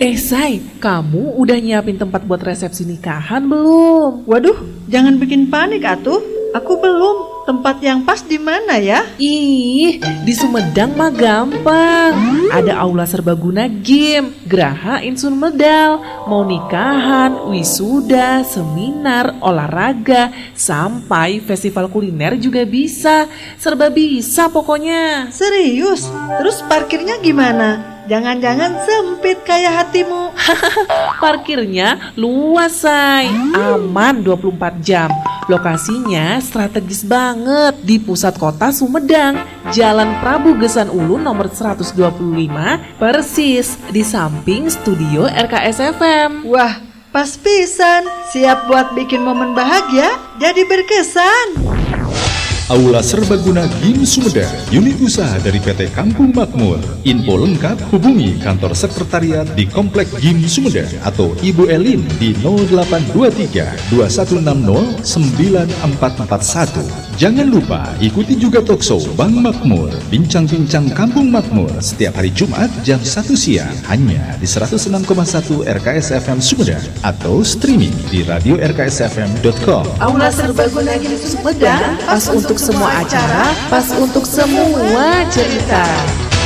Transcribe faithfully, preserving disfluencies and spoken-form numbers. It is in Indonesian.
Eh Say, kamu udah nyiapin tempat buat resepsi nikahan belum? Waduh, jangan bikin panik atuh. Aku belum. Tempat yang pas di mana ya? Ih, di Sumedang mah gampang. Ada aula serbaguna gym, Geraha Insun Medal, mau nikahan, wisuda, seminar, olahraga, sampai festival kuliner juga bisa. Serba bisa pokoknya. Serius? Terus parkirnya gimana? Jangan-jangan sempit kayak hatimu. Parkirnya luas, Say. Aman dua puluh empat jam. Lokasinya strategis banget di pusat kota Sumedang, Jalan Prabu Gesan Ulun nomor seratus dua puluh lima, persis di samping studio R K S F M. Wah, pas pisan. Siap buat bikin momen bahagia jadi berkesan. Aula Serbaguna Gym Sumedang, unit usaha dari P T Kampung Makmur. Info lengkap hubungi kantor sekretariat di Komplek Gym Sumedang atau Ibu Elin di nol delapan dua tiga dua satu enam nol sembilan empat empat satu. Jangan lupa ikuti juga talkshow Bang Makmur, bincang-bincang Kampung Makmur setiap hari Jumat jam satu siang hanya di seratus enam koma satu R K S F M Sumedang atau streaming di radio r k s f m dot com. Aula Serbaguna Gym Sumedang, pas untuk semua acara, pas untuk semua cerita.